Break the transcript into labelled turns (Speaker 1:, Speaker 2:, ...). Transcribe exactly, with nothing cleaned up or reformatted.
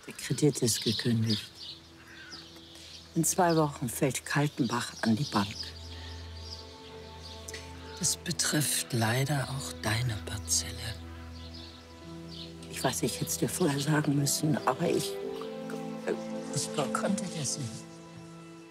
Speaker 1: Der Kredit ist gekündigt. In zwei Wochen fällt Kaltenbach an die Bank. Das betrifft leider auch deine Parzelle. Ich weiß, ich hätte es dir vorher sagen müssen, aber ich, ich konnte das nicht.